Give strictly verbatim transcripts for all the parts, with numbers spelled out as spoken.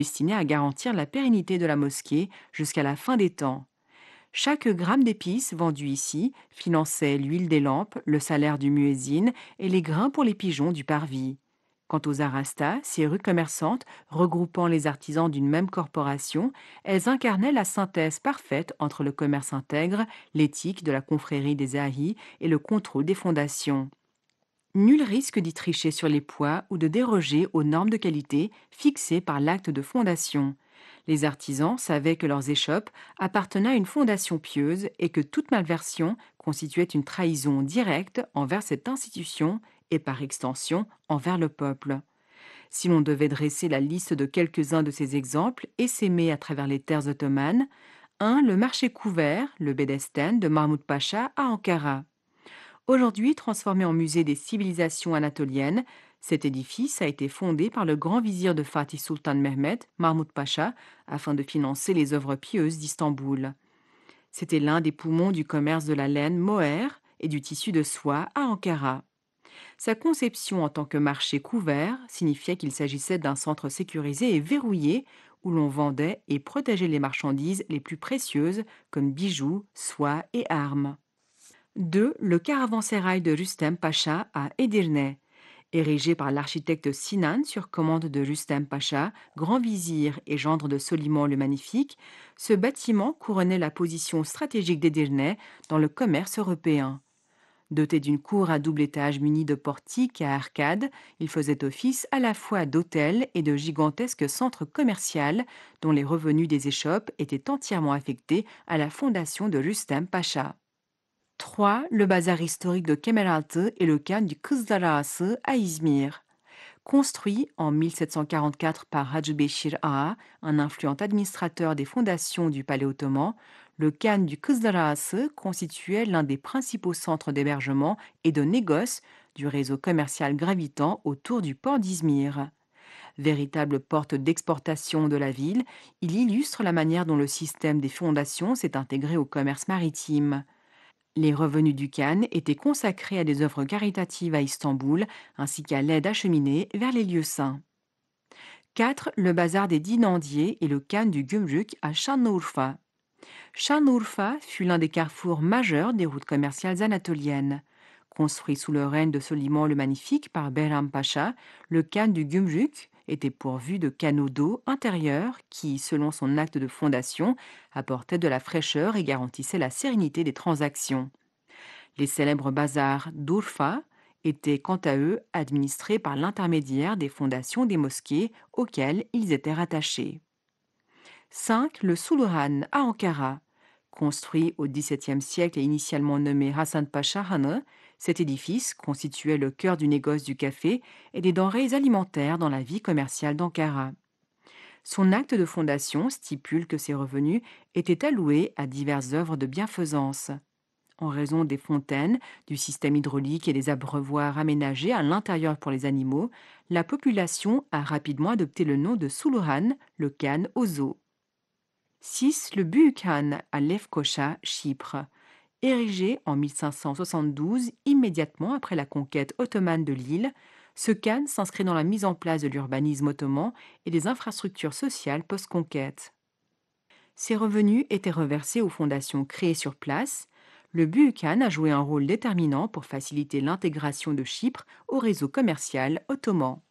destiné à garantir la pérennité de la mosquée jusqu'à la fin des temps. Chaque gramme d'épices vendu ici finançait l'huile des lampes, le salaire du muezzin et les grains pour les pigeons du parvis. Quant aux arastas, ces rues commerçantes, regroupant les artisans d'une même corporation, elles incarnaient la synthèse parfaite entre le commerce intègre, l'éthique de la confrérie des Ahis et le contrôle des fondations. Nul risque d'y tricher sur les poids ou de déroger aux normes de qualité fixées par l'acte de fondation. Les artisans savaient que leurs échoppes appartenaient à une fondation pieuse et que toute malversion constituait une trahison directe envers cette institution et par extension envers le peuple. Si l'on devait dresser la liste de quelques-uns de ces exemples essaimés à travers les terres ottomanes, un, le marché couvert, le Bedesten de Mahmoud Pacha à Ankara. Aujourd'hui transformé en musée des civilisations anatoliennes, cet édifice a été fondé par le grand vizir de Fatih Sultan Mehmed, Mahmoud Pacha, afin de financer les œuvres pieuses d'Istanbul. C'était l'un des poumons du commerce de la laine mohair et du tissu de soie à Ankara. Sa conception en tant que marché couvert signifiait qu'il s'agissait d'un centre sécurisé et verrouillé où l'on vendait et protégeait les marchandises les plus précieuses comme bijoux, soie et armes. deux. Le caravansérail de Rustem Pacha à Edirne. Érigé par l'architecte Sinan sur commande de Rustem Pacha, grand vizir et gendre de Soliman le Magnifique, ce bâtiment couronnait la position stratégique d'Edirne dans le commerce européen. Doté d'une cour à double étage munie de portiques et à arcades, il faisait office à la fois d'hôtel et de gigantesque centre commercial dont les revenus des échoppes étaient entièrement affectés à la fondation de Rustem Pacha. trois. Le bazar historique de Kemeraltı et le khan du Kızlarası à Izmir. Construit en mille sept cent quarante-quatre par Hacı Béchir Ağa, un influent administrateur des fondations du palais ottoman, le khan du Kızlarası constituait l'un des principaux centres d'hébergement et de négoce du réseau commercial gravitant autour du port d'Izmir. Véritable porte d'exportation de la ville, il illustre la manière dont le système des fondations s'est intégré au commerce maritime. Les revenus du khan étaient consacrés à des œuvres caritatives à Istanbul ainsi qu'à l'aide acheminée vers les lieux saints. quatre. Le bazar des Dinandiers et le khan du Gümrük à Şanlıurfa. Şanlıurfa fut l'un des carrefours majeurs des routes commerciales anatoliennes. Construit sous le règne de Soliman le Magnifique par Behram Pacha, le khan du Gümrük était pourvu de canaux d'eau intérieurs qui, selon son acte de fondation, apportaient de la fraîcheur et garantissaient la sérénité des transactions. Les célèbres bazars d'Urfa étaient quant à eux administrés par l'intermédiaire des fondations des mosquées auxquelles ils étaient rattachés. cinq. Le Suluhan à Ankara. Construit au dix-septième siècle et initialement nommé Hasan Pacha Hanı, cet édifice constituait le cœur du négoce du café et des denrées alimentaires dans la vie commerciale d'Ankara. Son acte de fondation stipule que ses revenus étaient alloués à diverses œuvres de bienfaisance. En raison des fontaines, du système hydraulique et des abreuvoirs aménagés à l'intérieur pour les animaux, la population a rapidement adopté le nom de Suluhan, le khan aux eaux. six. Le Büyük Khan à Lefkoşa, Chypre. Érigé en mille cinq cent soixante-douze, immédiatement après la conquête ottomane de l'île, ce khan s'inscrit dans la mise en place de l'urbanisme ottoman et des infrastructures sociales post-conquête. Ses revenus étaient reversés aux fondations créées sur place. Le Büyük Khan a joué un rôle déterminant pour faciliter l'intégration de Chypre au réseau commercial ottoman.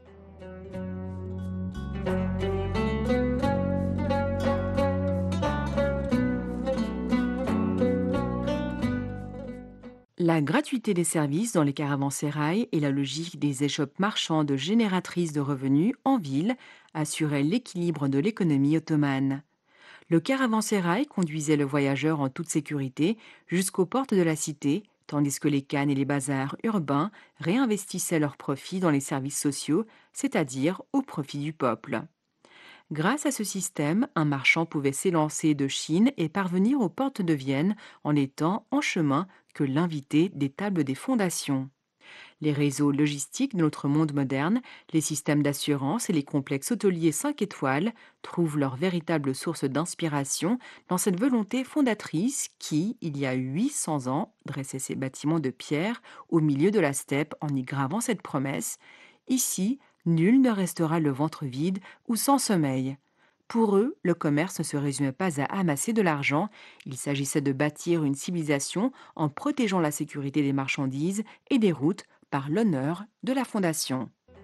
La gratuité des services dans les caravansérails et la logique des échoppes marchandes génératrices de revenus en ville assuraient l'équilibre de l'économie ottomane. Le caravansérail conduisait le voyageur en toute sécurité jusqu'aux portes de la cité, tandis que les khans et les bazars urbains réinvestissaient leurs profits dans les services sociaux, c'est-à-dire au profit du peuple. Grâce à ce système, un marchand pouvait s'élancer de Chine et parvenir aux portes de Vienne en étant en chemin que l'invité des tables des fondations. Les réseaux logistiques de notre monde moderne, les systèmes d'assurance et les complexes hôteliers cinq étoiles trouvent leur véritable source d'inspiration dans cette volonté fondatrice qui, il y a huit cents ans, dressait ces bâtiments de pierre au milieu de la steppe en y gravant cette promesse: ici, nul ne restera le ventre vide ou sans sommeil. Pour eux, le commerce ne se résumait pas à amasser de l'argent, il s'agissait de bâtir une civilisation en protégeant la sécurité des marchandises et des routes par l'honneur de la fondation.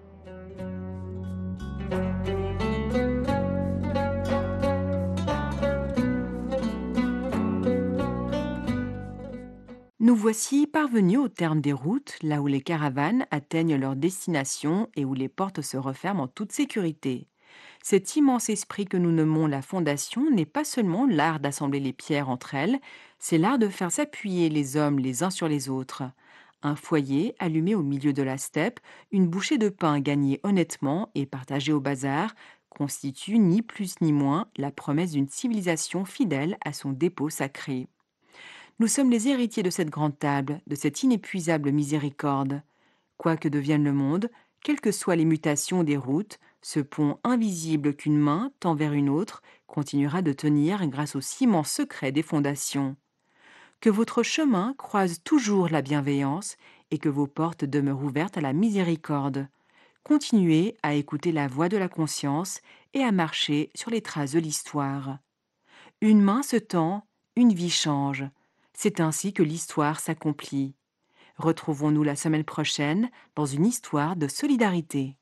Nous voici parvenus au terme des routes, là où les caravanes atteignent leur destination et où les portes se referment en toute sécurité. Cet immense esprit que nous nommons la fondation n'est pas seulement l'art d'assembler les pierres entre elles, c'est l'art de faire s'appuyer les hommes les uns sur les autres. Un foyer allumé au milieu de la steppe, une bouchée de pain gagnée honnêtement et partagée au bazar, constitue ni plus ni moins la promesse d'une civilisation fidèle à son dépôt sacré. Nous sommes les héritiers de cette grande table, de cette inépuisable miséricorde. Quoi que devienne le monde, quelles que soient les mutations des routes, ce pont invisible qu'une main tend vers une autre continuera de tenir grâce au ciment secret des fondations. Que votre chemin croise toujours la bienveillance et que vos portes demeurent ouvertes à la miséricorde. Continuez à écouter la voix de la conscience et à marcher sur les traces de l'histoire. Une main se tend, une vie change. C'est ainsi que l'histoire s'accomplit. Retrouvons-nous la semaine prochaine dans une histoire de solidarité.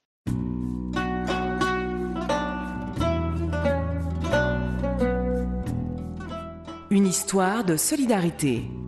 Une histoire de solidarité.